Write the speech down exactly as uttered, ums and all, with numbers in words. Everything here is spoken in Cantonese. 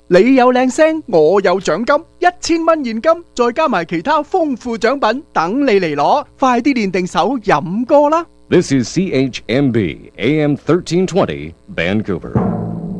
你有靚聲，我有獎金，一千蚊現金，再加埋其他豐富獎品，等你嚟攞，快啲練定手飲歌啦！ This is C H M B A M thirteen twenty Vancouver.